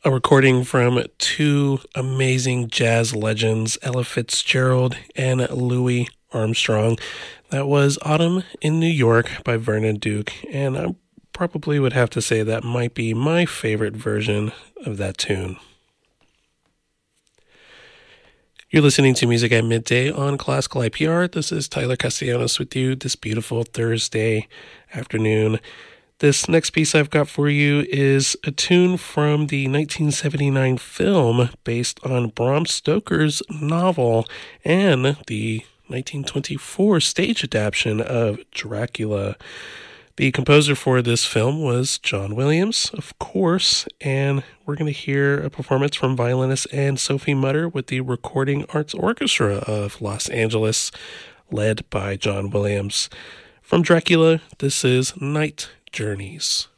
A recording from two amazing jazz legends, Ella Fitzgerald and Louis Armstrong. That was Autumn in New York by Vernon Duke, and I probably would have to say that might be my favorite version of that tune. You're listening to Music at Midday on Classical IPR. This is Tyler Castellanos with you this beautiful Thursday afternoon. This next piece I've got for you is a tune from the 1979 film based on Bram Stoker's novel and the 1924 stage adaptation of Dracula. The composer for this film was John Williams, of course, and we're going to hear a performance from violinist Anne Sophie Mutter with the Recording Arts Orchestra of Los Angeles, led by John Williams. From Dracula, this is Night Journeys.